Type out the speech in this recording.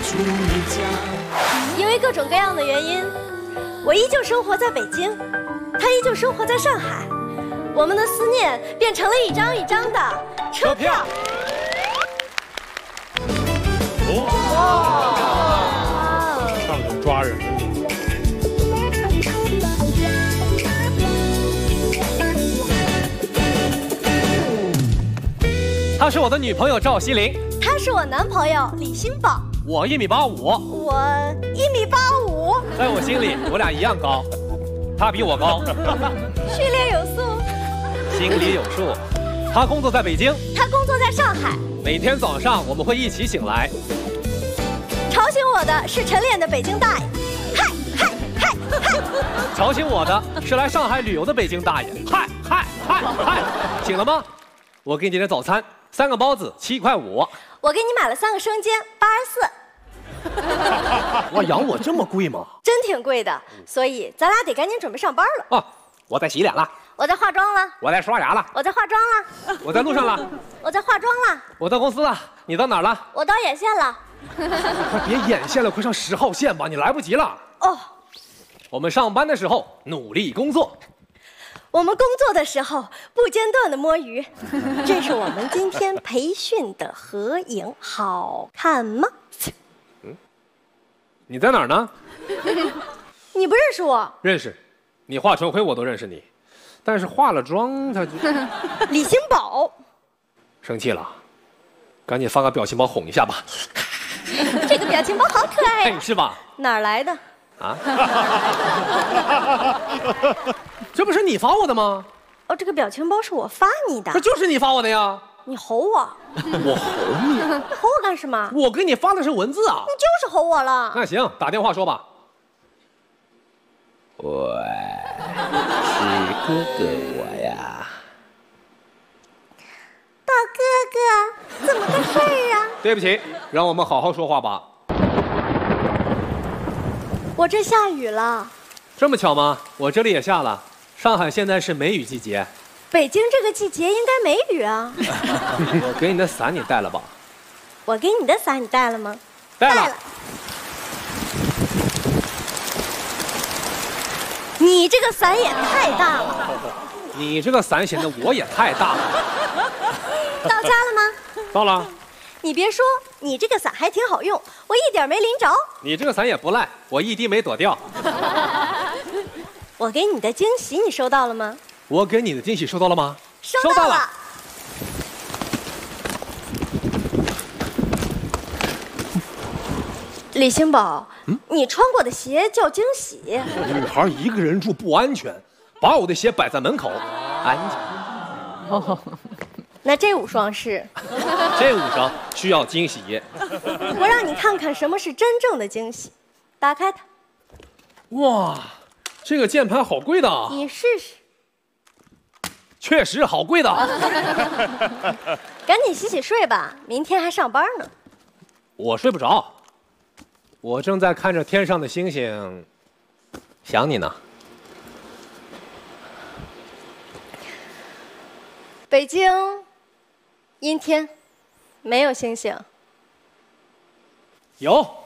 出你家。 因为各种各样的原因，我依旧生活在北京，他依旧生活在上海。我们的思念变成了一张一张的车票。 哇！上去抓人。 她是我的女朋友赵西玲， 他是我男朋友李新宝， 我1.85米， 我1.85米， 在我心里我俩一样高，她比我高， 训练有素， 心里有数。她工作在北京， 他工作在上海。 每天早上我们会一起醒来。 吵醒我的是晨练的北京大爷，嗨嗨嗨嗨！ 吵醒我的是来上海旅游的北京大爷，嗨嗨嗨嗨！醒了吗？我给你点早餐，3个包子7块5。 我给你买了3个生煎，84。 哇，养我这么贵吗？ 真挺贵的，所以咱俩得赶紧准备上班了。 啊，我在洗脸了， 我在化妆了， 我在刷牙了， 我在化妆了， 我在路上了， 我在化妆了， 我到公司了，你到哪儿了？ 我到眼线了。 快别眼线了，快上10号线吧，你来不及了。 哦， 我们上班的时候努力工作， 我们工作的时候不间断的摸鱼。这是我们今天培训的合影，好看吗？ 你在哪儿呢？ 你不认识我？ 认识，你化成灰我都认识你，但是化了妆他就李新宝。 生气了，赶紧发个表情包哄一下吧。 这个表情包好可爱呀， 是吧？ 哪儿来的？ 啊？这不是你发我的吗？ 哦，这个表情包是我发你的这。就是你发我的呀。 你吼我， 我吼你， 你吼我干什么？ 我给你发的是文字啊。 你就是吼我了。 那行，打电话说吧。 喂，是哥哥我呀。 大哥哥，怎么个事儿啊？ 对不起，让我们好好说话吧。 我这下雨了。 这么巧吗？我这里也下了。上海现在是梅雨季节。 北京这个季节应该没雨啊。 我给你的伞你带了吧？ 我给你的伞你带了吗？ 带了。 你这个伞也太大了。 你这个伞显得我也太大了。 到家了吗？ 到了。 你别说，你这个伞还挺好用，我一点没淋着。 你这个伞也不赖，我一滴没躲掉。 我给你的惊喜你收到了吗？ 我给你的惊喜收到了吗？ 收到了。李新宝，你穿过的鞋叫惊喜。 女孩一个人住不安全，把我的鞋摆在门口，安全。 那这5双是？ 这5双需要惊喜。 我让你看看什么是真正的惊喜。打开它。 哇，这个键盘好贵的。 你试试。 确实好贵的。 赶紧洗洗睡吧，明天还上班呢。 我睡不着，我正在看着天上的星星，想你呢。 北京阴天，没有星星。 有。